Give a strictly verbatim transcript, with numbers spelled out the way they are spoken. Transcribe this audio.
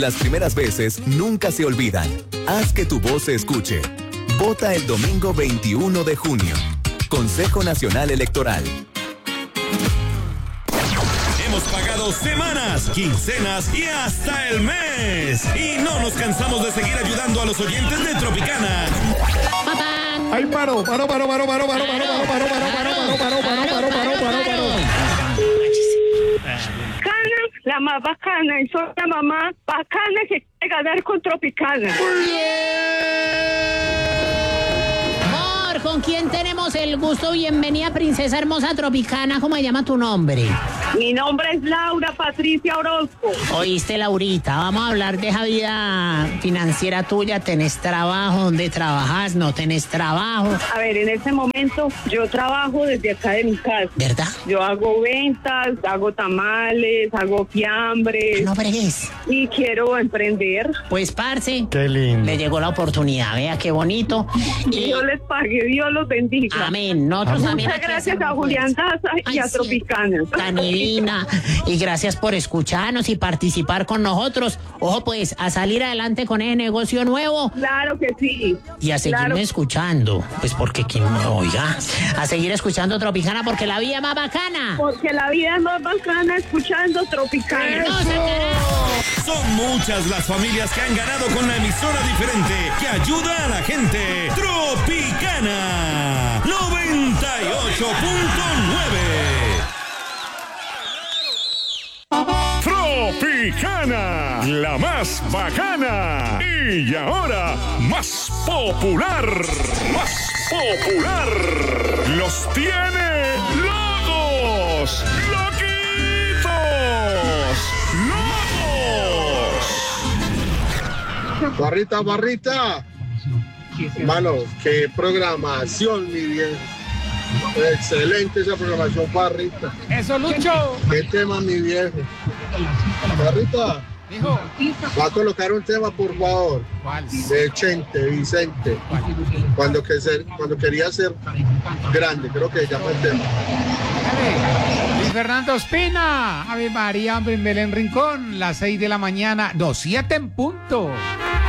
Las primeras veces nunca se olvidan. Haz que tu voz se escuche. Vota el domingo veintiuno de junio. Consejo Nacional Electoral. Hemos pagado semanas, quincenas y hasta el mes. Y no nos cansamos de seguir ayudando a los oyentes de Tropicana. ¡Ay, paro, paro, paro, paro, paro, paro, paro, paro, paro, paro, paro, paro, paro, paro, paro, paro! Cana, la más bacana, y soy la mamá bacana que quiere ganar con Tropicana. Amor, ¿con quién tenemos el gusto? Bienvenida, princesa hermosa Tropicana. ¿Cómo se llama tu nombre? Mi nombre es Laura Patricia Orozco. Oíste, Laurita, vamos a hablar de esa vida financiera tuya. ¿Tenés trabajo? ¿Dónde trabajas? ¿No tenés trabajo? A ver, en este momento yo trabajo desde acá de mi casa. ¿Verdad? Yo hago ventas, hago tamales, hago fiambres. No fregues. Y quiero emprender. Pues, parce, ¡Qué lindo! le llegó la oportunidad. Vea qué bonito. Y Dios les pague, Dios los bendiga. amén. Nosotros también. Muchas gracias a Julián Daza y Ay, a sí. Tropicana. Tan divina. Y gracias por escucharnos y participar con nosotros. Ojo, pues, a salir adelante con ese negocio nuevo. Claro que sí. Y a seguirme Claro. escuchando. Pues porque quien me oiga. A seguir escuchando Tropicana porque la vida es más bacana. Porque la vida es más bacana escuchando Tropicana. Hermosa, carajo. Son muchas las familias que han ganado con la emisora diferente que ayuda a la gente. Tropicana noventa y ocho punto nueve. Tropicana, la más bacana y ahora más popular, más popular. Los tiene locos, loquitos, locos. Barrita, barrita. Mano, qué programación, mi bien. Excelente esa programación, Barrita. ¡Eso, Lucho! ¿Qué tema, mi viejo? Barrita, Dijo, va a colocar un tema, por favor, ¿cuál? de Chente, Vicente. Cuando, que ser, cuando quería ser grande, creo que se llama el tema. Luis Fernando Espina, Ave María, hombre, en Belén Rincón, las seis de la mañana, dos siete en punto.